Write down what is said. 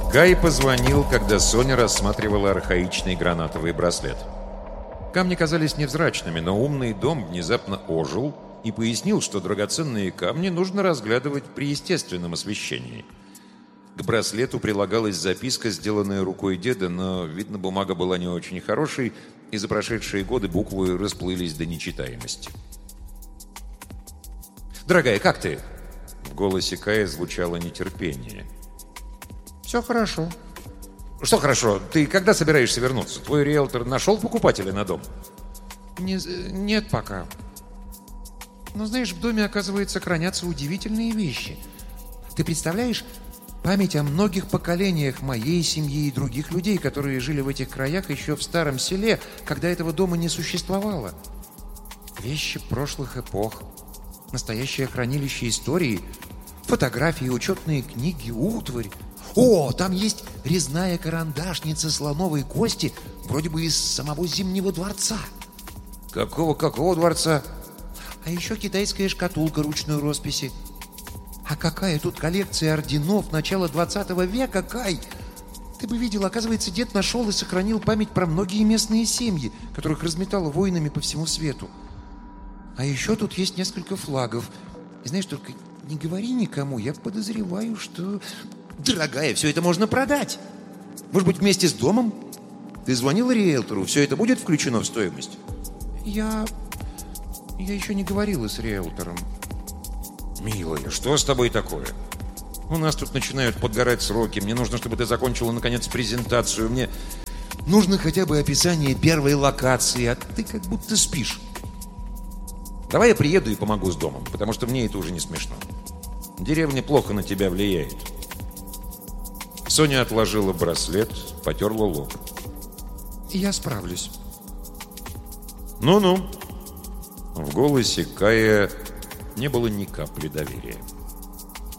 Кай позвонил, когда Соня рассматривала архаичный гранатовый браслет. Камни казались невзрачными, но умный дом внезапно ожил и пояснил, что драгоценные камни нужно разглядывать при естественном освещении. К браслету прилагалась записка, сделанная рукой деда, но, видно, бумага была не очень хорошей, и за прошедшие годы буквы расплылись до нечитаемости. «Дорогая, как ты?» В голосе Кая звучало нетерпение. Все хорошо. «Что хорошо? Ты когда собираешься вернуться? Твой риэлтор нашел покупателя на дом?» Нет пока. Но знаешь, в доме, оказывается, хранятся удивительные вещи. Ты представляешь, память о многих поколениях моей семьи и других людей, которые жили в этих краях еще в старом селе, когда этого дома не существовало. Вещи прошлых эпох, настоящее хранилище истории, фотографии, учетные книги, утварь. О, там есть резная карандашница слоновой кости, вроде бы из самого Зимнего дворца. Какого дворца? А еще китайская шкатулка ручной росписи. А какая тут коллекция орденов начала 20 века, Кай! Ты бы видел, оказывается, дед нашел и сохранил память про многие местные семьи, которых разметало войнами по всему свету. А еще тут есть несколько флагов. И знаешь, только не говори никому, я подозреваю, что... Дорогая, все это можно продать. Может быть, вместе с домом? Ты звонила риэлтору, все это будет включено в стоимость? Я еще не говорила с риэлтором. Милая, что с тобой такое? У нас тут начинают подгорать сроки. Мне нужно, чтобы ты закончила, наконец, презентацию. Мне нужно хотя бы описание первой локации, а ты как будто спишь. Давай я приеду и помогу с домом, потому что мне это уже не смешно. Деревня плохо на тебя влияет. Соня отложила браслет, потерла лоб. Я справлюсь. Ну-ну. В голосе Кая не было ни капли доверия.